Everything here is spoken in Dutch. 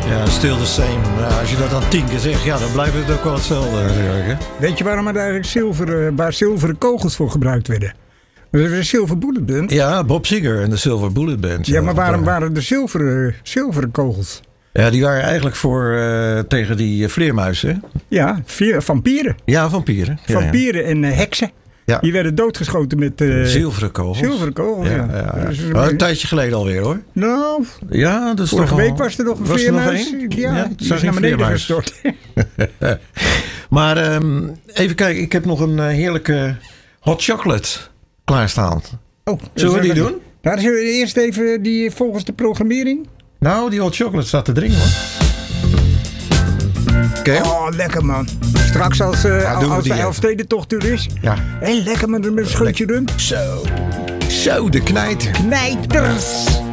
Ja, still the same. Ja, als je dat dan 10 keer zegt, ja, dan blijft het ook wel hetzelfde natuurlijk. Hè? Weet je waarom het eigenlijk waar zilveren kogels voor gebruikt werden? Dat is een Silver Bullet Band. Ja, Bob Seger en de Silver Bullet Band. Ja, maar waarom waren er zilveren kogels? Ja, die waren eigenlijk voor tegen die vleermuizen. Ja, vampieren. Ja, vampieren. Ja, Vampieren en heksen. Ja. Die werden doodgeschoten met... zilveren kogels. Zilveren kogels, ja. Dus Dus een tijdje geleden alweer, hoor. Nou, Ja, dat is vorige toch week al... was er nog een was er nog vleermuis. één? Ja, die zag is geen naar beneden vleermuis. gestort. Maar even kijken, ik heb nog een heerlijke hot chocolate klaarstaan. Oh, Zullen we die doen? Nou, zullen we eerst even die volgens de programmering? Nou, die hot chocolate staat te dringen, hoor. Oké. Oh, lekker man. Straks als doen we de die Elfstedentocht er is. Ja. Hé, lekker met een scheutje rum. Zo, de knijter. Knijters.